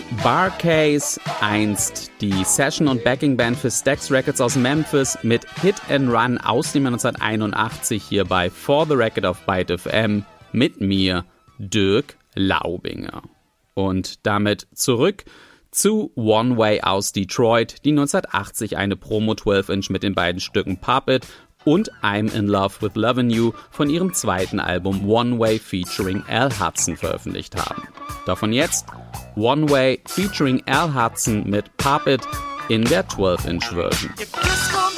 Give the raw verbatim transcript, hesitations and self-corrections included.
Barcase, einst die Session- und Backing-Band für Stax Records aus Memphis mit Hit and Run aus dem Jahr neunzehnhunderteinundachtzig hier bei For the Record auf Byte F M mit mir, Dirk Laubinger. Und damit zurück zu One Way aus Detroit, die neunzehnhundertachtzig eine Promo zwölf Inch mit den beiden Stücken Puppet und I'm in Love with Lovin' You von ihrem zweiten Album One Way featuring Al Hudson veröffentlicht haben. Davon jetzt One Way featuring Al Hudson mit Puppet in der zwölf Inch Version.